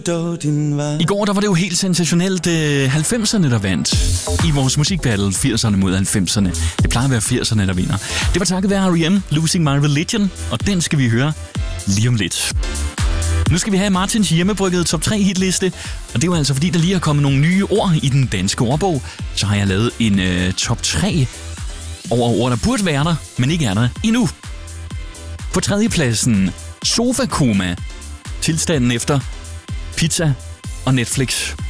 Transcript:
I går der var det jo helt sensationelt 90'erne, der vandt i vores musikbattle 80'erne mod 90'erne. Det plejer at være 80'erne, der vinder. Det var takket være R.E.M. Losing My Religion, og den skal vi høre lige om lidt. Nu skal vi have Martins hjemmebryggede top 3 hitliste, og det er jo altså fordi, der lige har kommet nogle nye ord i den danske ordbog. Så har jeg lavet en top 3 over ord, der burde være der, men ikke er der endnu. På tredjepladsen, sofakoma. Tilstanden efter pizza og Netflix.